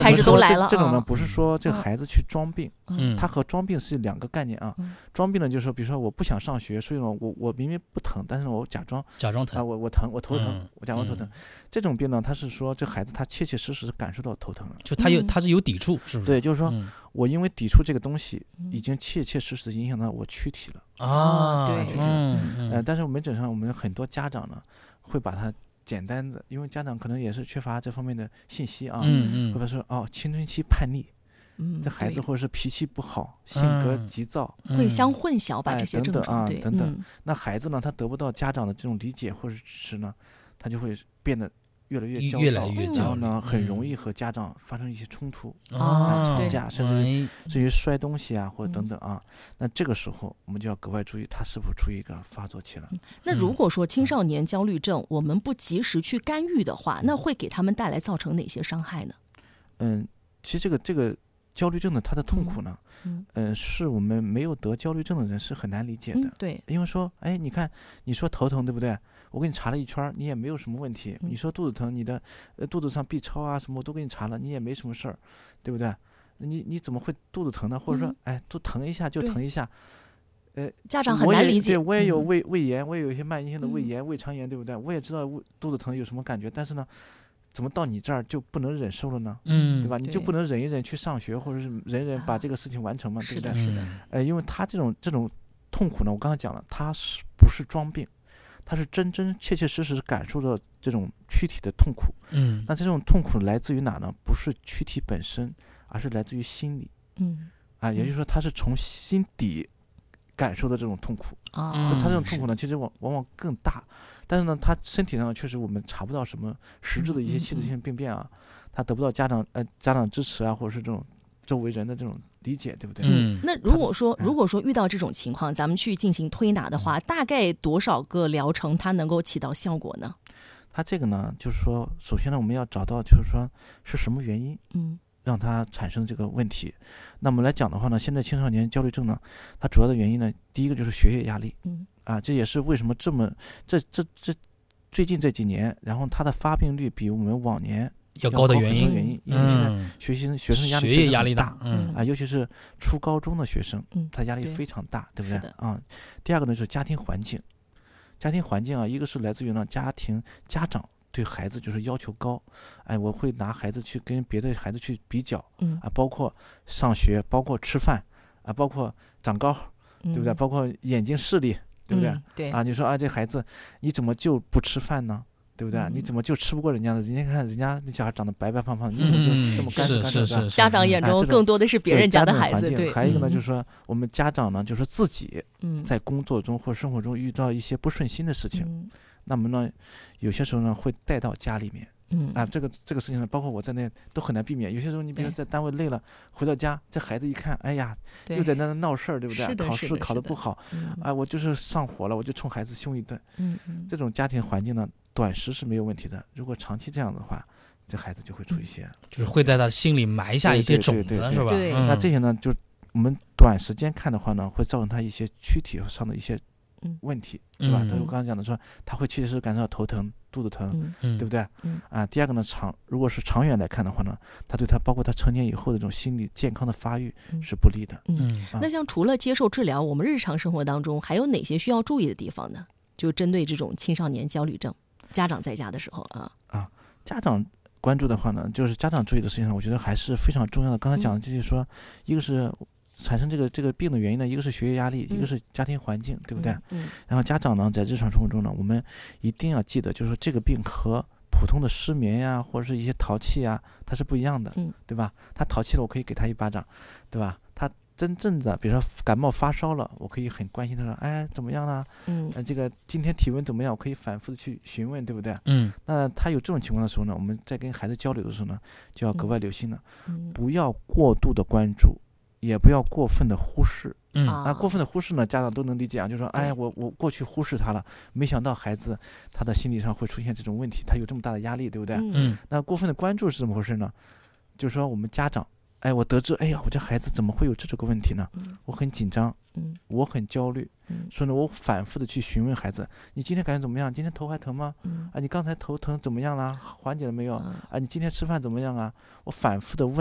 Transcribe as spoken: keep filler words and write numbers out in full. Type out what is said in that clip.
孩子都来了。 这种呢，不是说这个孩子去装病， 嗯， 他和装病是两个概念啊。 嗯、 装病呢，就是说，比如说我不想上学，所以呢，我我明明不疼，但是我假装假装疼啊、呃，我我疼，我头疼， 嗯、 我假装头疼。嗯、这种病呢，他是说这孩子他切切实实感受到头疼了， 就他有他是有抵触，是不是？ 对，就是说、嗯、我因为抵触这个东西，已经切切实实影响到我躯体了啊。 对， 嗯嗯、 呃，但是门诊上我们很多家长呢，会把它简单的，因为家长可能也是缺乏这方面的信息啊， 嗯嗯， 或者说哦，青春期叛逆。 嗯， 这孩子或者是脾气不好，性格急躁， 嗯、会相混淆吧、 哎、 这些症状， 等等啊，等等、 嗯。 那孩子呢，他得不到家长的这种理解或者支持呢，他就会变得越来越焦躁， 越来越焦虑， 然后呢，很容易和家长发生一些冲突啊、 吵架，甚至哎至于摔东西啊，或者等等啊。嗯、那这个时候我们就要格外注意，他是否处于一个发作期了。 嗯、那如果说青少年焦虑症，我们不及时去干预的话，那会给他们带来造成哪些伤害呢？ 嗯，其实这个这个。焦虑症的他的痛苦呢，嗯，呃，是我们没有得焦虑症的人是很难理解的， 嗯、对， 因为说，哎，你看，你说头疼对不对？我给你查了一圈，你也没有什么问题。嗯、你说肚子疼，你的呃肚子上 B 超啊什么我都给你查了，你也没什么事儿，对不对？你你怎么会肚子疼呢？或者说，嗯、哎，都疼一下就疼一下，呃， 家长很难理解。 我也, 我也有胃、嗯、胃炎，我也有一些慢性的胃炎、嗯、胃肠炎，对不对？我也知道肚子疼有什么感觉，但是呢。怎么到你这儿就不能忍受了呢？ 嗯， 对吧？你就不能忍一忍去上学，或者是忍一忍把这个事情完成吗？ 啊、 对不对？ 是的，是的。 呃，因为他这种这种痛苦呢，我刚才讲了，他是不是装病？他是真真切切实实感受到这种躯体的痛苦。 嗯， 那这种痛苦来自于哪呢？不是躯体本身，而是来自于心理。 嗯， 啊，也就是说，他是从心底感受的这种痛苦。 啊， 他这种痛苦呢，其实往往往更大。但是呢，他身体上确实我们查不到什么实质的一些器质性病变啊，嗯嗯嗯他得不到家长呃家长支持啊，或者是这种周围人的这种理解，对不对？ 嗯。那如果说如果说遇到这种情况，咱们去进行推拿的话，嗯、大概多少个疗程它能够起到效果呢？ 它这个呢，就是说，首先呢，我们要找到就是说是什么原因， 嗯， 让它产生这个问题。那么来讲的话呢，现在青少年焦虑症呢，它主要的原因呢，第一个就是学业压力， 嗯。 啊，这也是为什么这么这这这最近这几年，然后它的发病率比我们往年要高的原因， 原因，因为现在学习学生压力学业压力大， 嗯啊，尤其是初高中的学生， 嗯， 他压力非常大，对不对对啊？第二个呢是家庭环境，家庭环境啊，一个是来自于呢家庭家长对孩子就是要求高，哎，我会拿孩子去跟别的孩子去比较， 嗯啊，包括上学，包括吃饭，啊，包括长高，对不对？ 嗯、 包括眼睛视力。对不对？ 嗯、对啊，你说啊，这孩子你怎么就不吃饭呢？对不对？ 嗯、 你怎么就吃不过人家的？人家看人家那小孩长得白白胖胖的，你怎么就这么干干是是是。 家长眼中更多的是别人家的孩子。 对， 对。 还有一个呢，就是说我们家长呢，就是自己嗯在工作中或生活中遇到一些不顺心的事情， 嗯、 那么呢，有些时候呢会带到家里面。 嗯啊，这个这个事情呢，包括我在内都很难避免。有些时候，你比如在单位累了，回到家，这孩子一看，哎呀，又在那闹事儿，对不对？考试考得不好， 嗯、 啊，我就是上火了，我就冲孩子凶一顿。 嗯嗯， 这种家庭环境呢，短时是没有问题的。如果长期这样的话，这孩子就会出一些， 就是会在他心里埋下一些种子， 对对对对是吧？ 对。 嗯、那这些呢，就我们短时间看的话呢，会造成他一些躯体上的一些问题， 嗯、 对吧？都是我刚刚讲的说，他会确实感受到头疼。肚子疼， 嗯、 对不对？ 嗯啊，第二个呢，长如果是长远来看的话呢，他对他包括他成年以后的这种心理健康的发育是不利的。 嗯，嗯啊、那像除了接受治疗，我们日常生活当中还有哪些需要注意的地方呢？就针对这种青少年焦虑症，家长在家的时候啊啊，家长关注的话呢，就是家长注意的事情上，我觉得还是非常重要的。刚才讲的就是说，嗯、一个是产生这个这个病的原因呢，一个是学业压力， 嗯、 一个是家庭环境，对不对？ 嗯。 然后家长呢，在日常生活中呢，我们一定要记得，就是说这个病和普通的失眠呀，或者是一些淘气呀，它是不一样的， 嗯， 对吧？他淘气了，我可以给他一巴掌，对吧？他真正的，比如说感冒发烧了，我可以很关心他说，哎，怎么样了？ 嗯， 呃，这个今天体温怎么样？我可以反复的去询问，对不对？ 嗯， 那他有这种情况的时候呢，我们在跟孩子交流的时候呢，就要格外留心了， 嗯， 不要过度的关注。也不要过分的忽视， 嗯啊，过分的忽视呢，家长都能理解啊，就说，哎，我我过去忽视他了，没想到孩子他的心理上会出现这种问题，他有这么大的压力，对不对？ 嗯， 那过分的关注是怎么回事呢？就是说我们家长哎，我得知，哎呀，我这孩子怎么会有这个问题呢？ 嗯、 我很紧张， 嗯、 我很焦虑， 嗯、 所以呢，我反复的去询问孩子，你今天感觉怎么样？今天头还疼吗？ 嗯、 啊，你刚才头疼怎么样了？缓解了没有？ 嗯、 啊，你今天吃饭怎么样啊？我反复的问。